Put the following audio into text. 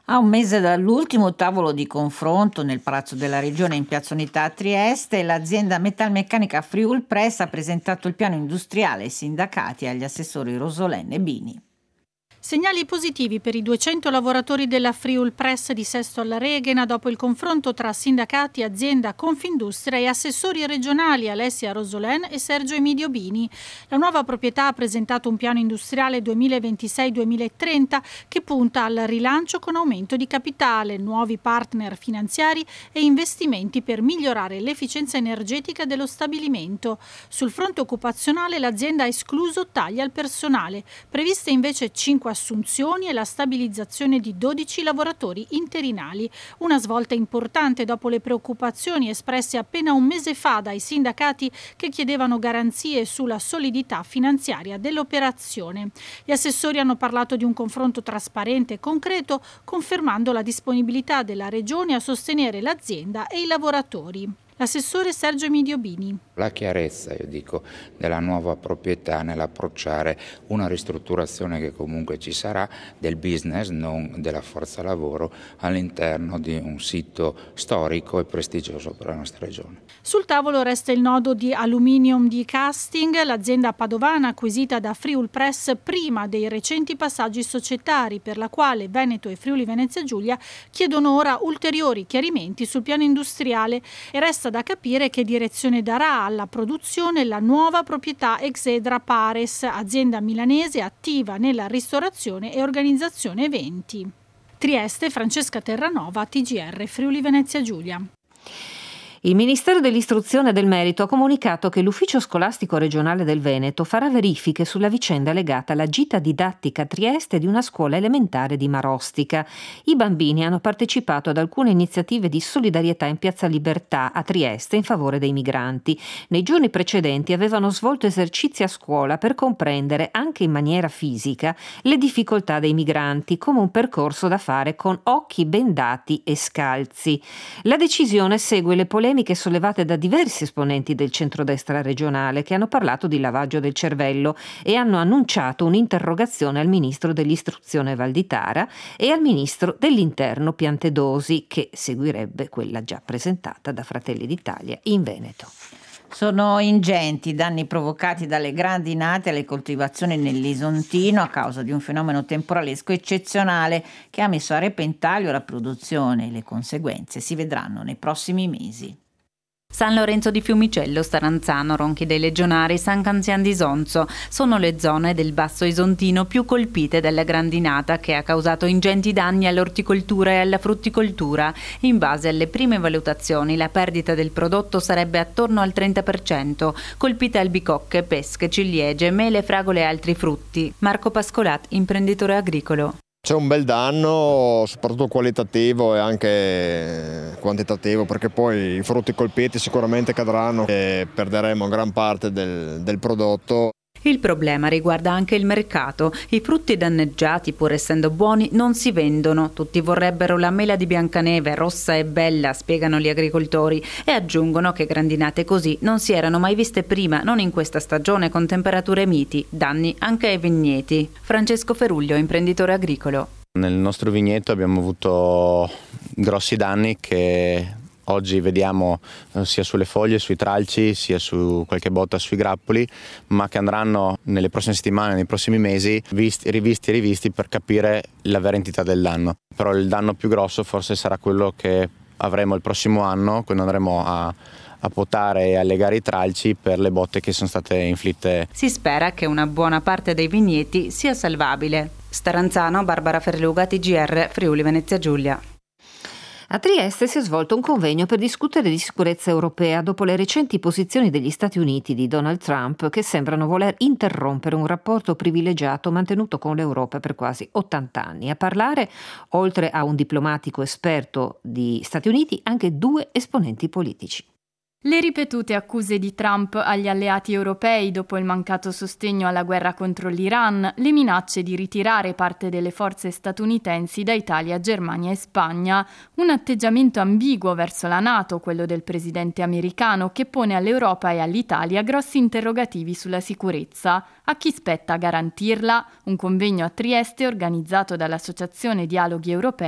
A un mese dall'ultimo tavolo di confronto nel Palazzo della Regione in Piazza Unità a Trieste, l'azienda metalmeccanica Friulpress ha presentato il piano industriale ai sindacati e agli assessori Rosolenne e Bini. Segnali positivi per i 200 lavoratori della Friulpress di Sesto alla Reghena dopo il confronto tra sindacati, azienda, Confindustria e assessori regionali Alessia Rosolen e Sergio Emidio Bini. La nuova proprietà ha presentato un piano industriale 2026-2030 che punta al rilancio con aumento di capitale, nuovi partner finanziari e investimenti per migliorare l'efficienza energetica dello stabilimento. Sul fronte occupazionale l'azienda ha escluso tagli al personale, previste invece 5 assunzioni e la stabilizzazione di 12 lavoratori interinali. Una svolta importante dopo le preoccupazioni espresse appena un mese fa dai sindacati che chiedevano garanzie sulla solidità finanziaria dell'operazione. Gli assessori hanno parlato di un confronto trasparente e concreto, confermando la disponibilità della Regione a sostenere l'azienda e i lavoratori. L'assessore Sergio Emidio Bini. La chiarezza, io dico, della nuova proprietà nell'approcciare una ristrutturazione che comunque ci sarà del business, non della forza lavoro, all'interno di un sito storico e prestigioso per la nostra regione. Sul tavolo resta il nodo di Aluminium di Casting, l'azienda padovana acquisita da Friulpress prima dei recenti passaggi societari, per la quale Veneto e Friuli Venezia Giulia chiedono ora ulteriori chiarimenti sul piano industriale e resta da capire che direzione darà alla produzione la nuova proprietà Exedra Pares, azienda milanese attiva nella ristorazione e organizzazione eventi. Trieste, Francesca Terranova, TGR Friuli Venezia Giulia. Il Ministero dell'Istruzione e del Merito ha comunicato che l'Ufficio Scolastico Regionale del Veneto farà verifiche sulla vicenda legata alla gita didattica a Trieste di una scuola elementare di Marostica. I bambini hanno partecipato ad alcune iniziative di solidarietà in Piazza Libertà a Trieste in favore dei migranti. Nei giorni precedenti avevano svolto esercizi a scuola per comprendere anche in maniera fisica le difficoltà dei migranti, come un percorso da fare con occhi bendati e scalzi. La decisione segue le polemiche sollevate da diversi esponenti del centrodestra regionale che hanno parlato di lavaggio del cervello e hanno annunciato un'interrogazione al ministro dell'istruzione Valditara e al ministro dell'interno Piantedosi, che seguirebbe quella già presentata da Fratelli d'Italia in Veneto. Sono ingenti i danni provocati dalle grandinate alle coltivazioni nell'Isontino a causa di un fenomeno temporalesco eccezionale che ha messo a repentaglio la produzione e le conseguenze si vedranno nei prossimi mesi. San Lorenzo di Fiumicello, Staranzano, Ronchi dei Legionari, San Canzian di Sonzo sono le zone del Basso Isontino più colpite dalla grandinata che ha causato ingenti danni all'orticoltura e alla frutticoltura. In base alle prime valutazioni la perdita del prodotto sarebbe attorno al 30%, colpite albicocche, pesche, ciliegie, mele, fragole e altri frutti. Marco Pascolat, imprenditore agricolo. C'è un bel danno, soprattutto qualitativo e anche quantitativo, perché poi i frutti colpiti sicuramente cadranno e perderemo gran parte del prodotto. Il problema riguarda anche il mercato. I frutti danneggiati, pur essendo buoni, non si vendono. Tutti vorrebbero la mela di Biancaneve, rossa e bella, spiegano gli agricoltori, e aggiungono che grandinate così non si erano mai viste prima, non in questa stagione con temperature miti, danni anche ai vigneti. Francesco Feruglio, imprenditore agricolo. Nel nostro vigneto abbiamo avuto grossi danni che oggi vediamo sia sulle foglie, sui tralci, sia su qualche botta sui grappoli, ma che andranno nelle prossime settimane, nei prossimi mesi, rivisti per capire la vera entità del danno. Però il danno più grosso forse sarà quello che avremo il prossimo anno, quando andremo a potare e a legare i tralci per le botte che sono state inflitte. Si spera che una buona parte dei vigneti sia salvabile. Staranzano, Barbara Ferluga, TGR, Friuli Venezia Giulia. A Trieste si è svolto un convegno per discutere di sicurezza europea dopo le recenti posizioni degli Stati Uniti di Donald Trump che sembrano voler interrompere un rapporto privilegiato mantenuto con l'Europa per quasi 80 anni. A parlare, oltre a un diplomatico esperto di Stati Uniti, anche 2 esponenti politici. Le ripetute accuse di Trump agli alleati europei dopo il mancato sostegno alla guerra contro l'Iran, le minacce di ritirare parte delle forze statunitensi da Italia, Germania e Spagna, un atteggiamento ambiguo verso la NATO, quello del presidente americano, che pone all'Europa e all'Italia grossi interrogativi sulla sicurezza. A chi spetta garantirla? Un convegno a Trieste organizzato dall'Associazione Dialoghi Europei